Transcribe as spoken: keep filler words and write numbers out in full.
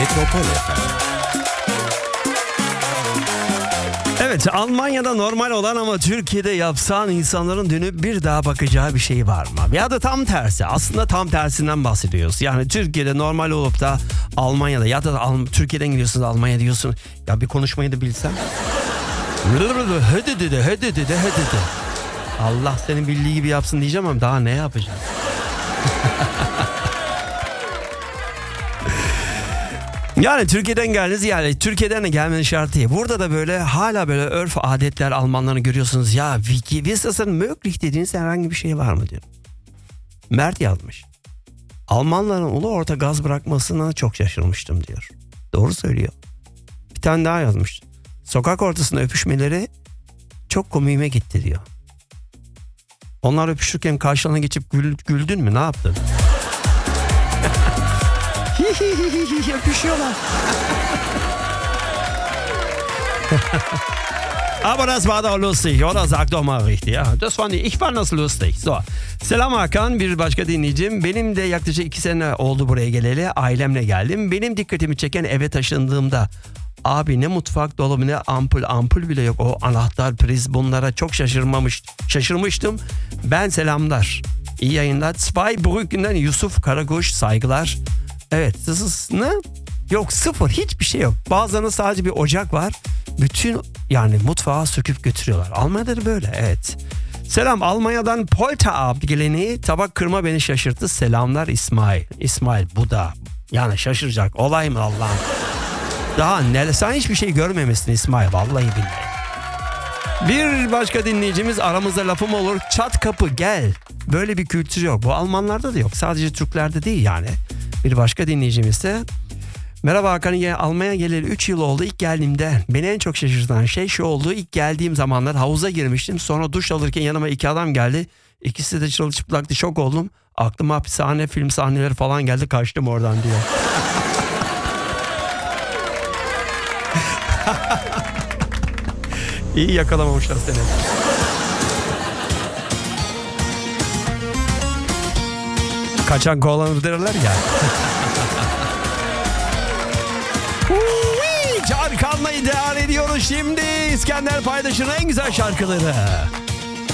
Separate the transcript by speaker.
Speaker 1: Metropol F M.
Speaker 2: Evet, Almanya'da normal olan ama Türkiye'de yapsan insanların dönüp bir daha bakacağı bir şey var mı? Ya da tam tersi. Aslında tam tersinden bahsediyoruz. Yani Türkiye'de normal olup da Almanya'da ya da Al- Türkiye'den gidiyorsunuz Almanya diyorsun. Ya bir konuşmayı da bilsem. Hadi dedi, hadi dedi, hadi dedi. Allah senin bildiği gibi yapsın diyeceğim ama daha ne yapacağım? Yani Türkiye'den geldiniz, yani Türkiye'den de gelmenin şartı değil. Burada da böyle hala böyle örf adetler Almanlarını görüyorsunuz. Ya Wissen möglich dediğiniz herhangi bir şey var mı diyor. Mert yazmış. Almanların ulu orta gaz bırakmasına çok şaşırmıştım diyor. Doğru söylüyor. Bir tane daha yazmış. Sokak ortasında öpüşmeleri çok komiğime gitti diyor. Onlar öpüşürken karşılarına geçip gül, güldün mü, ne yaptın? Öpüşüyorlar. Aber das war doch lustig, oder? Sag doch mal richtig. Ja, das fand ich, ich fand das lustig. So. Selam Hakan, bir başka dinleyicim. Benim de yaklaşık iki sene oldu buraya geleli. Ailemle geldim. Benim dikkatimi çeken eve taşındığımda abi ne mutfak dolabı ne ampul ampul bile yok. O anahtar, priz, bunlara çok şaşırmamış, şaşırmıştım. Ben selamlar. İyi yayınlar. Zweibrücken'den Yusuf Karakuş, saygılar. Evet, this ne? Yok, sıfır, hiçbir şey yok. Bazılarında sadece bir ocak var. Bütün yani mutfağı söküp götürüyorlar. Almanya'da da böyle, evet. Selam, Almanya'dan Polterabend geleneği tabak kırma beni şaşırttı. Selamlar İsmail. İsmail bu da yani şaşıracak olay mı Allah'ım? Daha ne? Sen hiçbir şey görmemişsin İsmail, vallahi billahi. Bir başka dinleyicimiz, aramızda lafım olur, çat kapı gel. Böyle bir kültür yok. Bu Almanlarda da yok. Sadece Türklerde değil yani. Bir başka dinleyicimiz de merhaba Hakan, Almanya'ya geleli üç yıl oldu. İlk geldiğimde beni en çok şaşırtan şey şu oldu. İlk geldiğim zamanlar havuza girmiştim. Sonra duş alırken yanıma iki adam geldi. İkisi de çırılçıplaktı, şok oldum. Aklıma hapishane film sahneleri falan geldi, kaçtım oradan diyor. İyi yakalamamışlar seni. Kaçan kovalanır derler ya. Çarkanla idare ediyoruz şimdi. İskender Paydaş'ın en güzel şarkıları.